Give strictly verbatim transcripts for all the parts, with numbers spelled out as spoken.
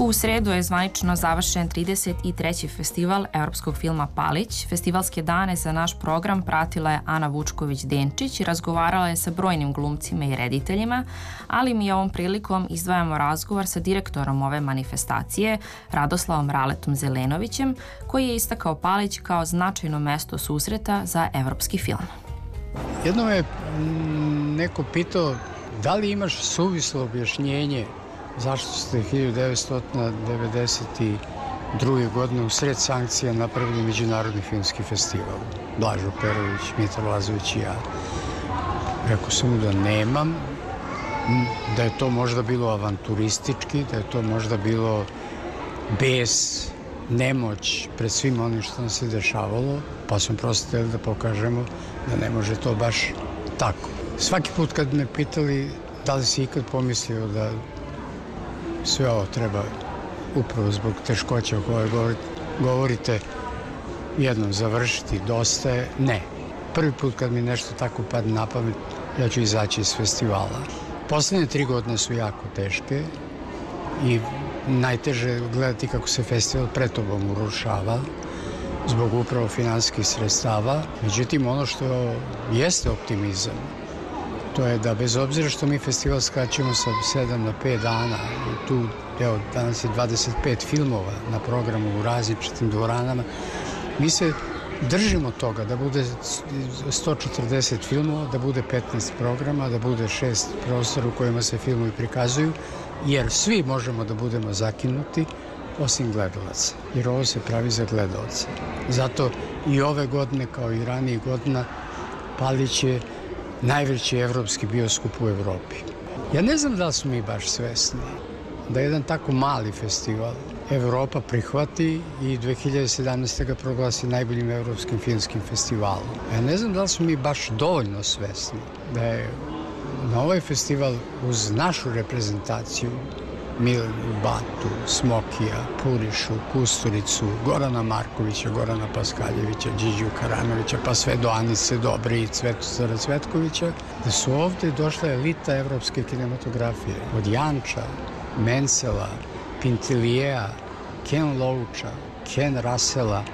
U sredu je zvanično završen trideset treći festival evropskog filma Palić. Festivalske dane za naš program pratila je Ana Vučković-Denčić i razgovarala je sa brojnim glumcima i rediteljima, ali mi ovom prilikom izdvajamo razgovor sa direktorom ove manifestacije, Radoslavom Raletom Zelenovićem, koji je istakao Palić kao značajno mesto susreta za evropski film. Jedno me neko pitao da li imaš suvislo objašnjenje zašto ste hiljadu devetsto devedeset druge. godine u sred sankcija napravili Međunarodni filmski festival. Blažo Perović, Mitar Lazović i ja. Rekao sam mu da nemam, da je to možda bilo avanturistički, da je to možda bilo bes, nemoć pred svim onim što nam se dešavalo, pa smo prosto hteli da pokažemo da ne može to baš tako. Svaki put kad me pitali da li si ikad pomislio da sve ovo treba upravo zbog teškoća o kojoj govorite jednom završiti, dosta je, ne. Prvi put kad mi nešto tako padne na pamet, ja ću izaći iz festivala. Poslednje tri godine su jako teške i najteže je gledati kako se festival pred tobom urušava zbog upravo finansijskih sredstava. Međutim, ono što jeste optimizam, to je da bez obzira što mi festival skraćujemo sa sedam na pet dana, i tu, evo, danas je dvadeset pet filmova na programu u različitim dvoranama, mi se držimo toga da bude sto četrdeset filmova, da bude petnaest programa, da bude šest prostora u kojima se filmovi prikazuju, jer svi možemo da budemo zakinuti, osim gledalaca, jer ovo se pravi za gledalce. Zato i ove godine, kao i ranijih godina, Palić je najveći evropski bioskop u Evropi. Ja ne znam da li smo mi baš svesni da jedan tako mali festival Evropa prihvati i dve hiljade sedamnaeste. ga proglasi najboljim evropskim filmskim festivalom. Ja ne znam da li smo mi baš dovoljno svesni da je na ovaj festival uz našu reprezentaciju Milenu Batu, Smokija, Purišu, Kusturicu, Gorana Markovića, Gorana Paskaljevića, Điđu Karanovića, pa sve do Anice Dobre i Cvetozara Cvetkovića, da su ovde došla elita evropske kinematografije. Od Janča, Mencela, Pintilijeja, Ken Loacha, Ken Russella,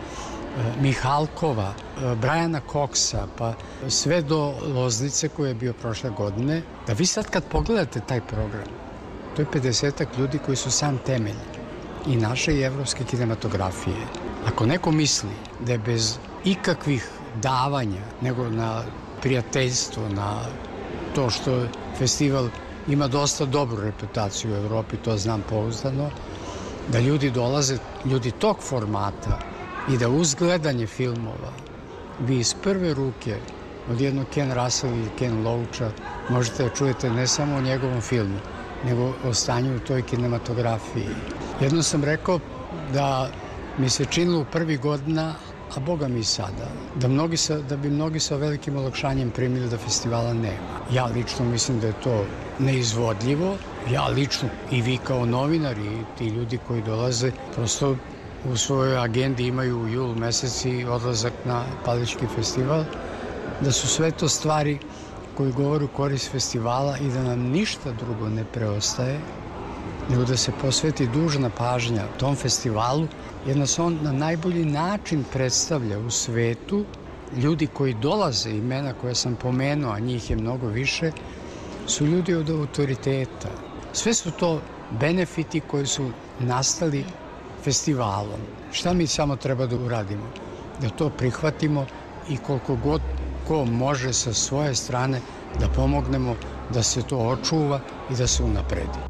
Mihalkova, Briana Coxa, pa sve do Loznice koji je bio prošle godine, da vi sad kad pogledate taj program, to je pedesetak ljudi koji su sam temelj i naše i evropske kinematografije. Ako neko misli da je bez ikakvih davanja, nego na prijateljstvo, na to što festival ima dosta dobru reputaciju u Evropi, to znam pouzdano, da ljudi dolaze, ljudi tog formata i da uz gledanje filmova vi iz prve ruke od jednog Ken Russella ili Ken Loacha možete da čujete ne samo o njegovom filmu, nego o stanju u toj kinematografiji. Jedno sam rekao da mi se činilo u prvih godina, a boga mi i sada, da, mnogi sa, da bi mnogi sa velikim olakšanjem primili da festivala nema. Ja lično mislim da je to neizvodljivo. Ja lično i vi kao novinari i ti ljudi koji dolaze prosto u svojoj agendi imaju u julu meseci odlazak na Palićki festival, da su sve to stvari koji govori u korist festivala i da nam ništa drugo ne preostaje nego da se posveti dužna pažnja tom festivalu, jer nas on na najbolji način predstavlja u svetu. Ljudi koji dolaze, imena koje sam pomenuo, a njih je mnogo više, su ljudi od autoriteta. Sve su to benefiti koji su nastali festivalom. Šta mi samo treba da uradimo? Da to prihvatimo i koliko god ko može sa svoje strane da pomognemo da se to očuva i da se unapredi.